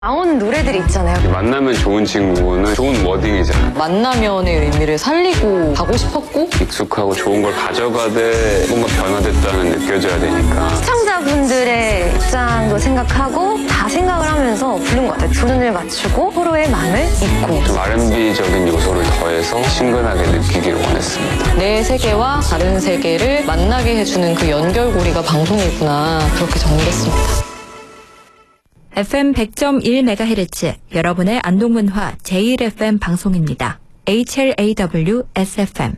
나오는 노래들이 있잖아요. 만나면 좋은 친구는 좋은 워딩이잖아요. 만나면의 의미를 살리고 가고 싶었고 익숙하고 좋은 걸 가져가되 뭔가 변화됐다는 느껴져야 되니까. 시청자분들의 입장도 생각하고 다 생각을 하면서 부른 것 같아요. 초전을 맞추고 서로의 마음을 잊고. 좀 R&B적인 요소를 더해서 친근하게 느끼기를 원했습니다. 내 세계와 다른 세계를 만나게 해주는 그 연결고리가 방송이구나, 그렇게 정리했습니다. FM 100.1MHz 여러분의 안동문화 제1FM 방송입니다. HLAW SFM.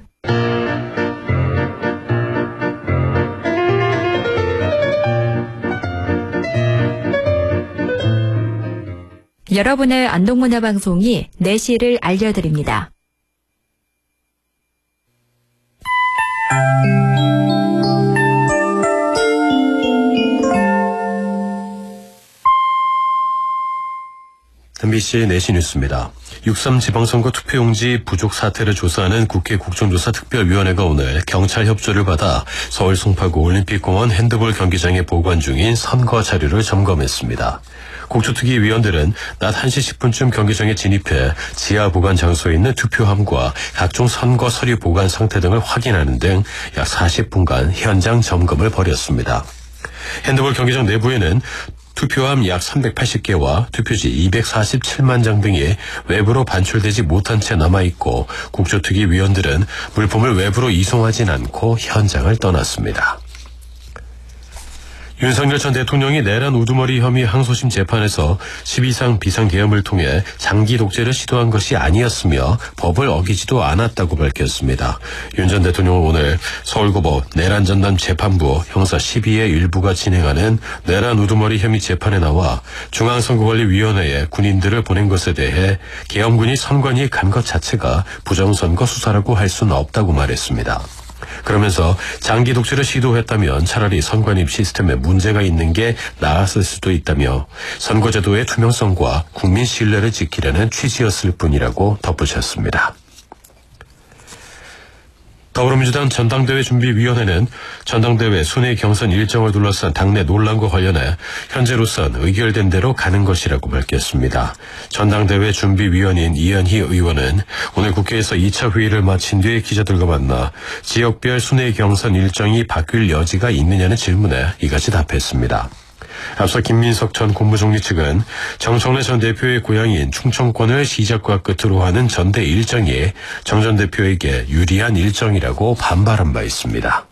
여러분의 안동문화 방송이 4시를 알려드립니다. MBC 4시 뉴스입니다. 6.3 지방선거 투표용지 부족 사태를 조사하는 국회 국정조사 특별위원회가 오늘 경찰 협조를 받아 서울 송파구 올림픽공원 핸드볼 경기장에 보관 중인 선거 자료를 점검했습니다. 국조특위위원들은 낮 1시 10분쯤 경기장에 진입해 지하 보관 장소에 있는 투표함과 각종 선거 서류 보관 상태 등을 확인하는 등 약 40분간 현장 점검을 벌였습니다. 핸드볼 경기장 내부에는 투표함 약 380개와 투표지 247만 장 등이 외부로 반출되지 못한 채 남아있고 국조특위 위원들은 물품을 외부로 이송하진 않고 현장을 떠났습니다. 윤석열 전 대통령이 내란 우두머리 혐의 항소심 재판에서 12상 비상계엄을 통해 장기 독재를 시도한 것이 아니었으며 법을 어기지도 않았다고 밝혔습니다. 윤 전 대통령은 오늘 서울고법 내란전담 재판부 형사 12의 일부가 진행하는 내란 우두머리 혐의 재판에 나와 중앙선거관리위원회에 군인들을 보낸 것에 대해 계엄군이 선관위에 간 것 자체가 부정선거 수사라고 할 수는 없다고 말했습니다. 그러면서 장기 독재를 시도했다면 차라리 선관위 시스템에 문제가 있는 게 나았을 수도 있다며 선거제도의 투명성과 국민 신뢰를 지키려는 취지였을 뿐이라고 덧붙였습니다. 더불어민주당 전당대회 준비위원회는 전당대회 순회 경선 일정을 둘러싼 당내 논란과 관련해 현재로선 의결된 대로 가는 것이라고 밝혔습니다. 전당대회 준비위원인 이현희 의원은 오늘 국회에서 2차 회의를 마친 뒤에 기자들과 만나 지역별 순회 경선 일정이 바뀔 여지가 있느냐는 질문에 이같이 답했습니다. 앞서 김민석 전 국무총리 측은 정청래 전 대표의 고향인 충청권을 시작과 끝으로 하는 전대 일정이 정 전 대표에게 유리한 일정이라고 반발한 바 있습니다.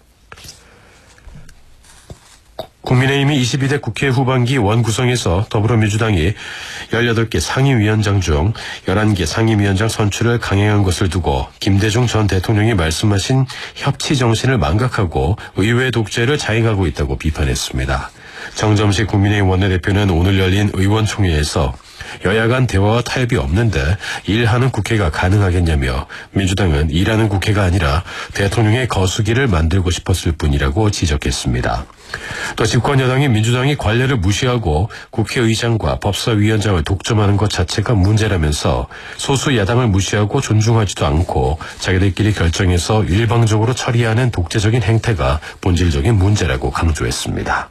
국민의힘이 22대 국회 후반기 원구성에서 더불어민주당이 18개 상임위원장 중 11개 상임위원장 선출을 강행한 것을 두고 김대중 전 대통령이 말씀하신 협치 정신을 망각하고 의회 독재를 자행하고 있다고 비판했습니다. 정점식 국민의힘 원내대표는 오늘 열린 의원총회에서 여야 간 대화와 타협이 없는데 일하는 국회가 가능하겠냐며 민주당은 일하는 국회가 아니라 대통령의 거수기를 만들고 싶었을 뿐이라고 지적했습니다. 또 집권 여당인 민주당이 관례를 무시하고 국회의장과 법사위원장을 독점하는 것 자체가 문제라면서 소수 야당을 무시하고 존중하지도 않고 자기들끼리 결정해서 일방적으로 처리하는 독재적인 행태가 본질적인 문제라고 강조했습니다.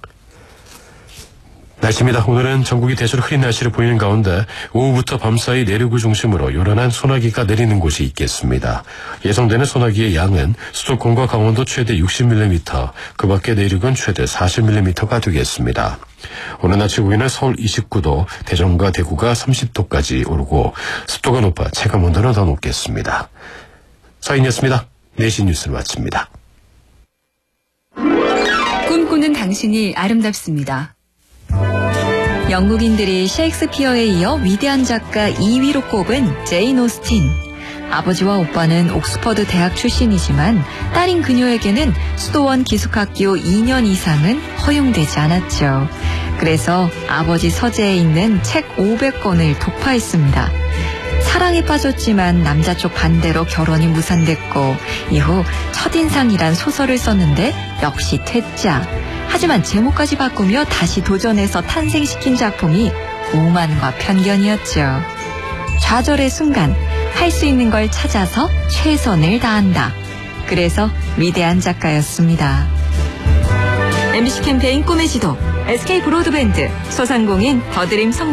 날씨입니다. 오늘은 전국이 대체로 흐린 날씨를 보이는 가운데 오후부터 밤사이 내륙을 중심으로 요란한 소나기가 내리는 곳이 있겠습니다. 예상되는 소나기의 양은 수도권과 강원도 최대 60mm, 그 밖에 내륙은 최대 40mm가 되겠습니다. 오늘 낮 최고기는 서울 29도, 대전과 대구가 30도까지 오르고 습도가 높아 체감온도는 더 높겠습니다. 서인이었습니다. 4시 뉴스를 마칩니다. 꿈꾸는 당신이 아름답습니다. 영국인들이 셰익스피어에 이어 위대한 작가 2위로 꼽은 제인 오스틴. 아버지와 오빠는 옥스퍼드 대학 출신이지만 딸인 그녀에게는 수도원 기숙학교 2년 이상은 허용되지 않았죠. 그래서 아버지 서재에 있는 책 500권을 독파했습니다. 사랑에 빠졌지만 남자 쪽 반대로 결혼이 무산됐고 이후 첫인상이란 소설을 썼는데 역시 퇴짜. 하지만 제목까지 바꾸며 다시 도전해서 탄생시킨 작품이 오만과 편견이었죠. 좌절의 순간 할 수 있는 걸 찾아서 최선을 다한다. 그래서 위대한 작가였습니다. MBC 캠페인 꿈의 지도 SK 브로드밴드, 소상공인 더드림 성